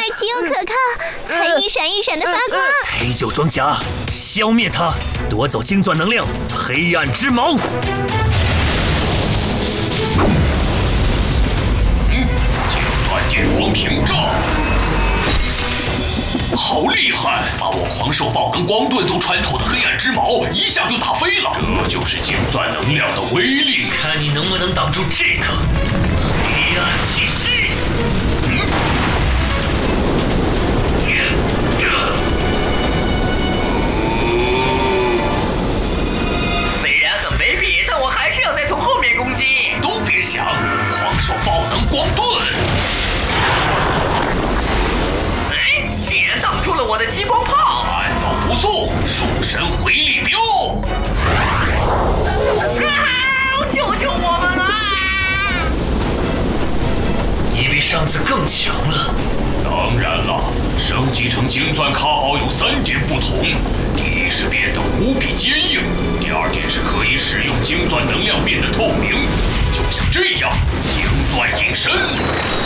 奇又可靠，还一闪一闪的发光。 黑袖装甲，消灭它，夺走金钻能量，黑暗之矛。 金钻电光屏障。 好厉害！把我狂兽爆能光盾都穿透的黑暗之矛，一下就打飞了。这就是金钻能量的威力， 看你能不能挡住这个黑暗气势。 虽然很卑鄙，但我还是要再从后面攻击。 都别想！狂兽爆能光盾。 竟然挡住了我的激光炮！ 慢走不送，兽神回力镖！ 救救我们啊！ 你比上次更强了。 当然了，升级成金钻卡宝有3点不同：第一是变得无比坚硬，第二点是可以使用金钻能量变得透明，就像这样，金钻隐身。